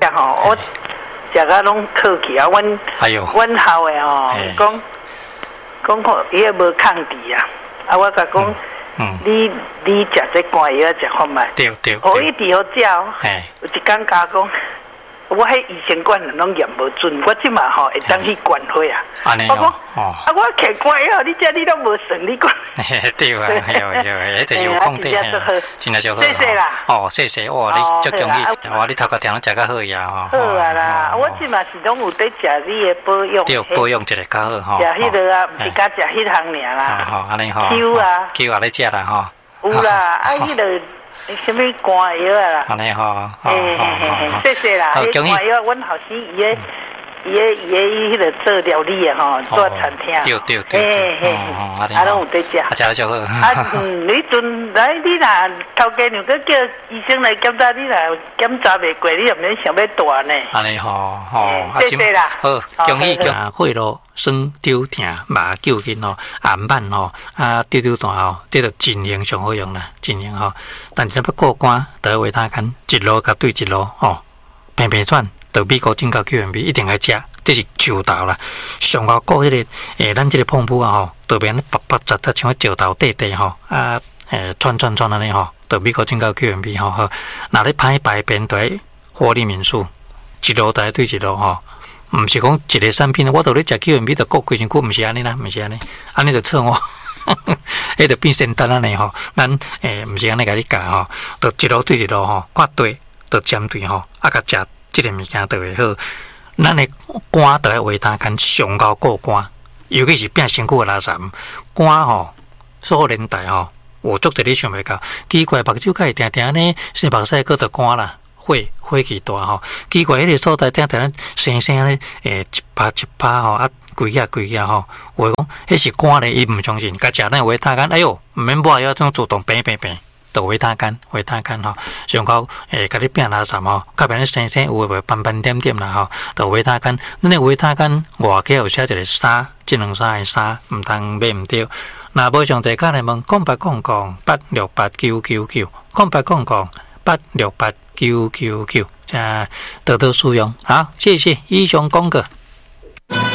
吼，我食个拢客气啊，阮校的吼，讲看伊也无抗敌啊，啊，我甲讲，你食这寒药食看卖， 对， 我一直好食哦，有一天甲讲。我迄医生管拢验无准，我即马吼会当去管会啊。我讲，我摕乖哦，你拢无算，你管。 对啊，迄就是有控制，真正就好。 谢谢啦。 谢谢，哇，你足中意，哇，你头壳听拢食较好呀， 吼。好啊啦，我即马是拢有在食你的保养。 对，保养一个较好吼。 食迄个啊，毋是甲食迄项尔啦。 安尼吼。Q 也咧食啦吼。 有啦，迄个。什么寒药啊啦？ 安尼吼， 谢谢啦。寒药，阮后生伊迄个做料理的吼，做餐厅。 对。 啊，拢有在食。 食得就好。 你阵来，你若头家娘个叫医生来检查，你若检查袂过，你又免想要大呢。 安尼吼， 谢谢啦。 好，恭喜血路酸丢疼，麻救筋吼，暗慢吼，丢大吼，这个真营上好用啦，真营吼。但是要过关，就要维他干，一路甲对一路吼，偏喘。到美国进口 QMB 一定要食，这是树豆啦。上高过迄个咱这个碰布啊吼，就变白白杂杂像石头块块吼，串安尼吼，到美国进口 QMB 吼好。那你歹白边对活力民宿，一路台对一路吼，毋是讲一个产品，我到咧食 QMB 就过几身躯，毋是安尼啦，毋是安尼，安尼就错哦。迄就变仙丹安尼吼，咱毋是安尼甲你教吼，就一路对一路吼，看对就针对吼，甲食。这个物件就会好，咱的肝就要维他干上高过肝，尤其是变身躯的垃圾肝吼，所有年代吼，我足侪你想袂到，奇怪目睭开定定呢，生目屎个就肝啦，火气大吼，奇怪迄个所在定定生咧，一拍吼，规下吼，话讲迄是肝咧，伊毋相信，甲食咱维他干，哎哟，毋免买要种主动平。就维他干吼，上高甲你变垃圾吼，较变咧生有诶袂斑点啦吼，就维他干，咱诶维他干外口有写一个3，智能3诶3，毋通买毋着。若无上侪家来问，08886999，08886999，多多使用。好，谢谢以上讲过。